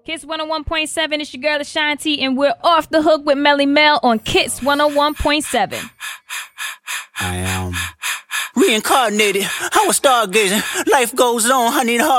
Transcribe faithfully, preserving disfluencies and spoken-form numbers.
Kiss one oh one point seven, it's your girl Ashanti, and we're off the hook with Melly Mel on Kiss one oh one point seven. I am reincarnated. I was stargazing. Life goes on, honey. The heart